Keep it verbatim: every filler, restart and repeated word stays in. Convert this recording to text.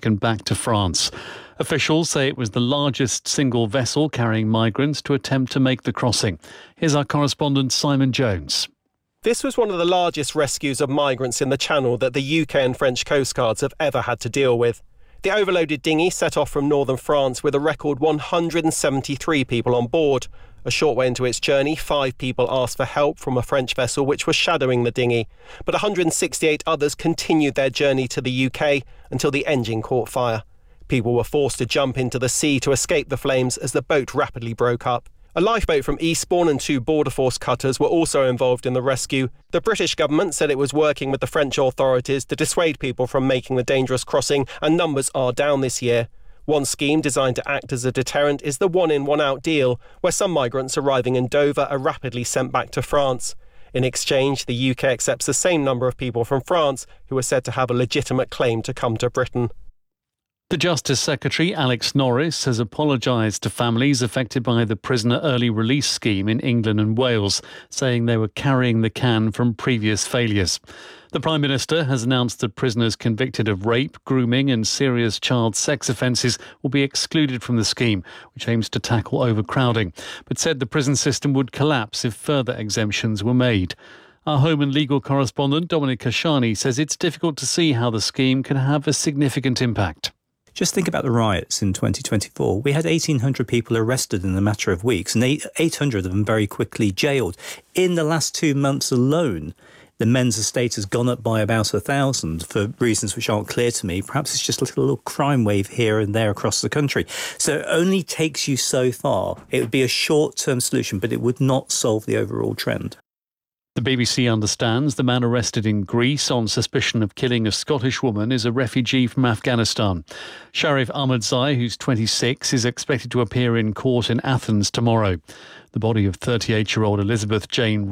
taken back to France. Officials say it was the largest single vessel carrying migrants to attempt to make the crossing. Here's our correspondent Simon Jones. This was one of the largest rescues of migrants in the Channel that the U K and French coastguards have ever had to deal with. The overloaded dinghy set off from northern France with a record one hundred seventy-three people on board. A short way into its journey, five people asked for help from a French vessel which was shadowing the dinghy, but one hundred sixty-eight others continued their journey to the U K until the engine caught fire. People were forced to jump into the sea to escape the flames as the boat rapidly broke up. A lifeboat from Eastbourne and two Border Force cutters were also involved in the rescue. The British government said it was working with the French authorities to dissuade people from making the dangerous crossing, and numbers are down this year. One scheme designed to act as a deterrent is the one-in, one-out deal, where some migrants arriving in Dover are rapidly sent back to France. In exchange, the U K accepts the same number of people from France who are said to have a legitimate claim to come to Britain. The Justice Secretary, Alex Norris, has apologised to families affected by the prisoner early release scheme in England and Wales, saying they were carrying the can from previous failures. The Prime Minister has announced that prisoners convicted of rape, grooming and serious child sex offences will be excluded from the scheme, which aims to tackle overcrowding, but said the prison system would collapse if further exemptions were made. Our home and legal correspondent, Dominic Kashani, says it's difficult to see how the scheme can have a significant impact. Just think about the riots in twenty twenty-four. We had eighteen hundred people arrested in a matter of weeks and eight hundred of them very quickly jailed. In the last two months alone, the men's estate has gone up by about a thousand for reasons which aren't clear to me. Perhaps it's just a little, little crime wave here and there across the country. So it only takes you so far. It would be a short-term solution, but it would not solve the overall trend. The B B C understands the man arrested in Greece on suspicion of killing a Scottish woman is a refugee from Afghanistan. Sharif Ahmadzai, who's twenty-six, is expected to appear in court in Athens tomorrow. The body of thirty-eight-year-old Elizabeth Jane